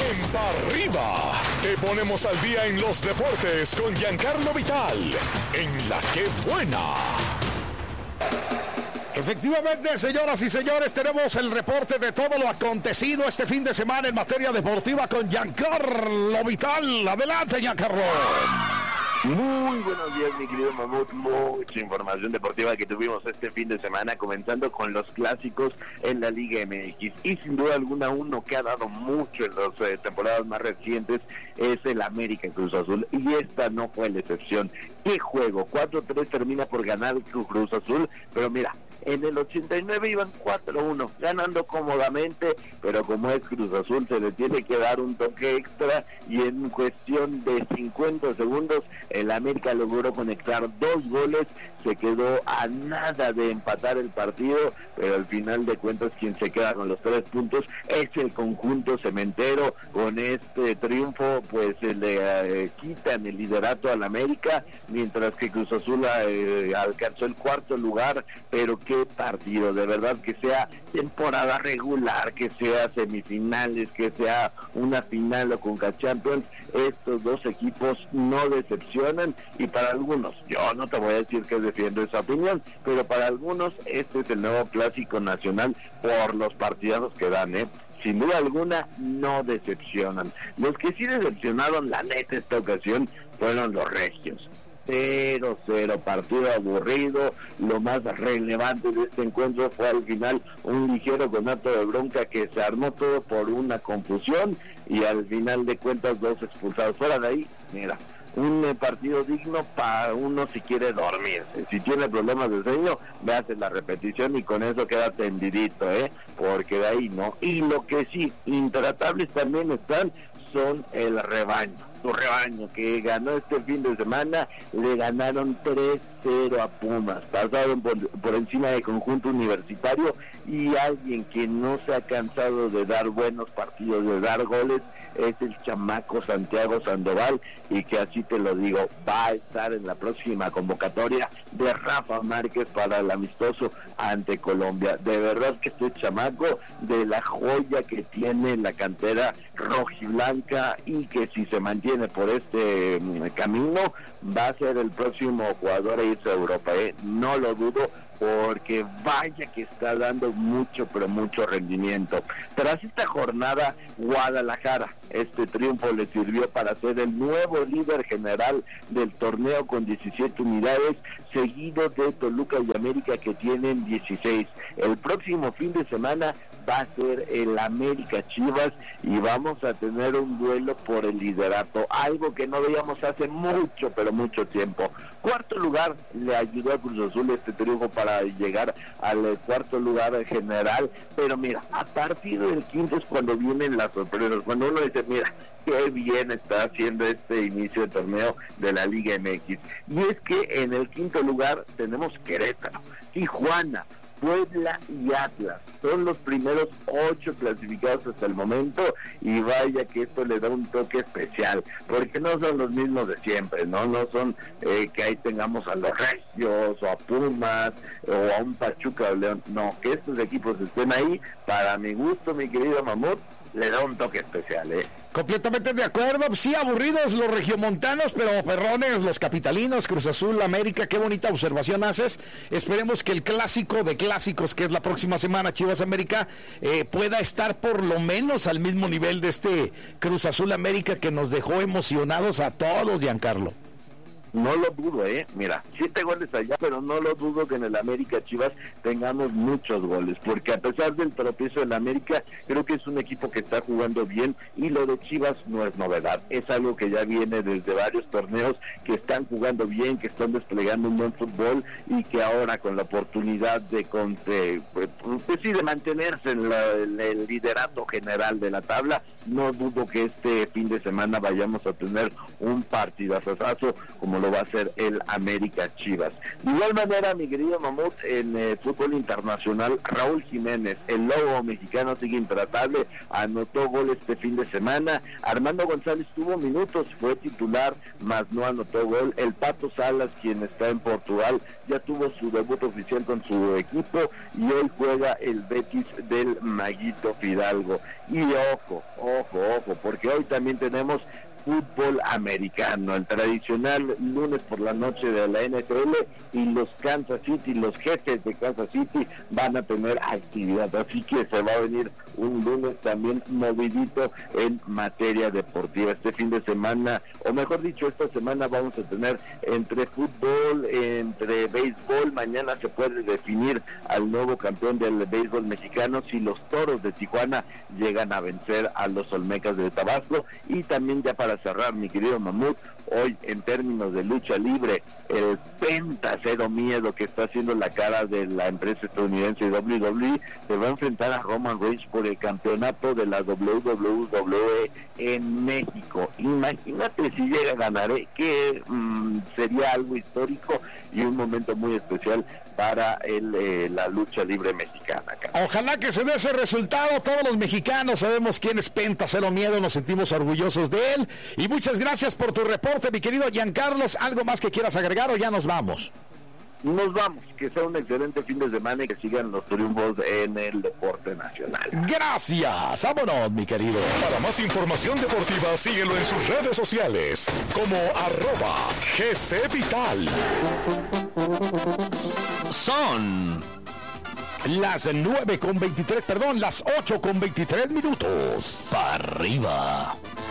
En Pa' Arriba te ponemos al día en los deportes con Giancarlo Vital en La Que Buena. Efectivamente, señoras y señores, tenemos el reporte de todo lo acontecido este fin de semana en materia deportiva con Giancarlo Vital. Adelante, Giancarlo. Muy buenos días, mi querido Mamut. Mucha información deportiva que tuvimos este fin de semana, comenzando con los clásicos en la Liga MX. Y sin duda alguna, uno que ha dado mucho en las temporadas más recientes es el América Cruz Azul. Y esta no fue la excepción. ¡Qué juego! 4-3 termina por ganar el Cruz Azul, pero mira, en el 89 iban 4-1, ganando cómodamente, pero como es Cruz Azul se le tiene que dar un toque extra y en cuestión de 50 segundos el América logró conectar 2 goles, se quedó a nada de empatar el partido, pero al final de cuentas quien se queda con los 3 puntos es el conjunto cementero. Con este triunfo pues le quitan el liderato al América, mientras que Cruz Azul alcanzó el 4º lugar, pero qué partido, de verdad, que sea temporada regular, que sea semifinales, que sea una final o Conca Champions, estos dos equipos no decepcionan, y para algunos, yo no te voy a decir que defiendo esa opinión, pero para algunos este es el nuevo clásico nacional por los partidazos que dan, sin duda alguna no decepcionan. Los que sí decepcionaron, la neta, esta ocasión fueron los regios. 0-0, partido aburrido. Lo más relevante de este encuentro fue al final un ligero conato de bronca que se armó todo por una confusión y al final de cuentas 2 expulsados. Fuera de ahí, mira, un partido digno para uno si quiere dormir. Si tiene problemas de sueño, ve a hacer la repetición y con eso queda tendidito, porque de ahí no. Y lo que sí, intratables también están, son el rebaño. Su rebaño que ganó este fin de semana, le ganaron 3-0 a Pumas, pasaron por encima del conjunto universitario, y alguien que no se ha cansado de dar buenos partidos, de dar goles, es el chamaco Santiago Sandoval, y que así te lo digo, va a estar en la próxima convocatoria de Rafa Márquez para el amistoso ante Colombia. De verdad que este chamaco, de la joya que tiene la cantera rojiblanca, y que si se mantiene por este camino, va a ser el próximo jugador a irse a Europa, no lo dudo, porque vaya que está dando mucho, pero mucho rendimiento. Tras esta jornada, Guadalajara, este triunfo le sirvió para ser el nuevo líder general del torneo con 17 unidades, seguido de Toluca y América, que tienen 16. El próximo fin de semana va a ser el América Chivas y vamos a tener un duelo por el liderato, algo que no veíamos hace mucho, pero mucho tiempo. 4º lugar le ayudó a Cruz Azul este triunfo para llegar al 4º lugar general, pero mira, a partir del 5º es cuando vienen las sorpresas, cuando uno dice, mira, qué bien está haciendo este inicio de torneo de la Liga MX. Y es que en el 5º lugar tenemos Querétaro, Tijuana, Puebla y Atlas. Son los primeros 8 clasificados hasta el momento, y vaya que esto le da un toque especial, porque no son los mismos de siempre, no son que ahí tengamos a los Regios o a Pumas o a un Pachuca o León, no, que estos equipos estén ahí, para mi gusto, mi querido Mamut, le da un toque especial, Completamente de acuerdo. Sí, aburridos los regiomontanos, pero perrones los capitalinos, Cruz Azul, América. Qué bonita observación haces. Esperemos que el clásico de clásicos, que es la próxima semana, Chivas América, pueda estar por lo menos al mismo nivel de este Cruz Azul América, que nos dejó emocionados a todos, Giancarlo. No lo dudo, mira, 7 goles allá, pero no lo dudo que en el América Chivas tengamos muchos goles, porque a pesar del tropiezo del América, creo que es un equipo que está jugando bien, y lo de Chivas no es novedad, es algo que ya viene desde varios torneos, que están jugando bien, que están desplegando un buen fútbol, y que ahora con la oportunidad de mantenerse en el liderato general de la tabla, no dudo que este fin de semana vayamos a tener un partidazo como lo va a hacer el América Chivas. De igual manera, mi querido Mamut, en fútbol internacional, Raúl Jiménez, el lobo mexicano, sigue intratable, anotó gol este fin de semana. Armando González tuvo minutos, fue titular, mas no anotó gol. El Pato Salas, quien está en Portugal, ya tuvo su debut oficial con su equipo y hoy juega el Betis del Maguito Fidalgo. Y ojo, porque hoy también tenemos fútbol americano, el tradicional lunes por la noche de la NFL, y los Kansas City, los jefes de Kansas City van a tener actividad, así que se va a venir un lunes también movidito en materia deportiva. Este fin de semana, o mejor dicho, esta semana vamos a tener entre fútbol, entre béisbol. Mañana se puede definir al nuevo campeón del béisbol mexicano si los Toros de Tijuana llegan a vencer a los Olmecas de Tabasco. Y también, ya para cerrar, mi querido Mamut, hoy en términos de lucha libre, el Penta Cero Miedo, que está haciendo la cara de la empresa estadounidense WWE, se va a enfrentar a Roman Reigns por el campeonato de la WWE en México. Imagínate si llega a ganar, que sería algo histórico y un momento muy especial para la lucha libre mexicana. Ojalá que se dé ese resultado. Todos los mexicanos sabemos quién es Penta Cero Miedo, nos sentimos orgullosos de él. Y muchas gracias por tu reporte, mi querido Giancarlos. ¿Algo más que quieras agregar o ya nos vamos? Nos vamos, que sea un excelente fin de semana y que sigan los triunfos en el deporte nacional. Gracias, vámonos, mi querido. Para más información deportiva, síguelo en sus redes sociales como @GCVital. Son las 9:23, las 8:23 minutos. Para arriba.